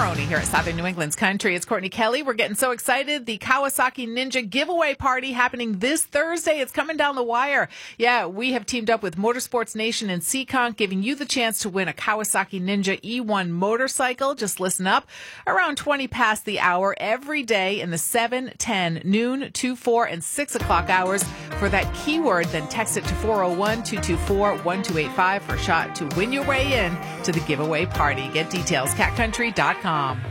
Maroney here at Southern New England's Country. It's Courtney Kelly. We're getting so excited. The Kawasaki Ninja giveaway party happening this Thursday. It's coming down the wire. Yeah, we have teamed up with Motorsports Nation and Seekonk, giving you the chance to win a Kawasaki Ninja E1 motorcycle. Just listen up. Around 20 past the hour every day in the 7, 10, noon, 2, 4, and 6 o'clock hours for that keyword. Then text it to 401-224-1285 for a shot to win your way in to the giveaway party. Get details, catcountry.com.